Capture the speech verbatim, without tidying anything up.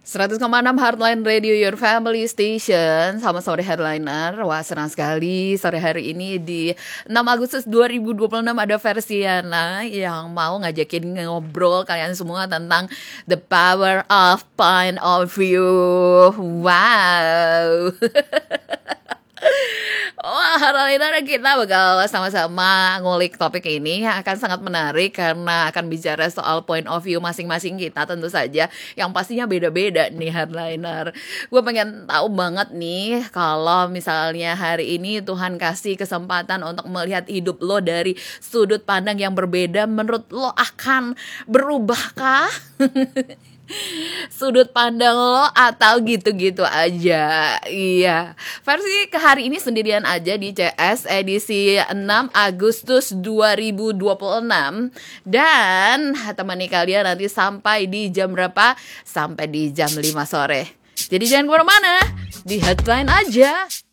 seratus koma enam Heartline Radio, your family station. Sama sore Headliner. Wah, senang sekali sore hari ini di enam Agustus dua ribu dua puluh enam ada Versiana yang mau ngajakin ngobrol kalian semua tentang the power of point of view. Wow. Wah, Headliner, kita bakal sama-sama ngulik topik ini yang akan sangat menarik karena akan bicara soal point of view masing-masing kita tentu saja yang pastinya beda-beda nih Headliner. Gue pengen tahu banget nih kalau misalnya hari ini Tuhan kasih kesempatan untuk melihat hidup lo dari sudut pandang yang berbeda, menurut lo akan berubahkah? Sudut pandang lo atau gitu-gitu aja. Iya. Versi ke hari ini sendirian aja di C S edisi enam Agustus dua ribu dua puluh enam. Dan temani kalian nanti sampai di jam berapa? Sampai di jam lima sore. Jadi jangan kemana-mana, di Headline aja.